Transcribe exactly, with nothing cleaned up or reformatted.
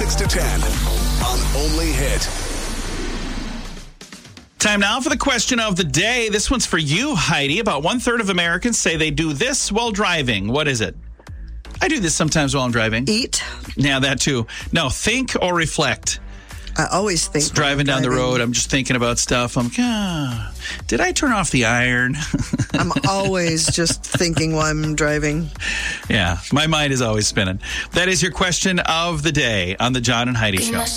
six to ten on Only Hit. Time now for the question of the day. This one's for you, Heidi. About one-third of Americans say they do this while driving. What is it? I do this sometimes while I'm driving. Eat. Yeah, that too. No, think or reflect. I always think. Just driving down the road, I'm just thinking about stuff. I'm like, ah, did I turn off the iron? I'm always just thinking while I'm driving. Yeah, my mind is always spinning. That is your question of the day on the John and Heidi Show.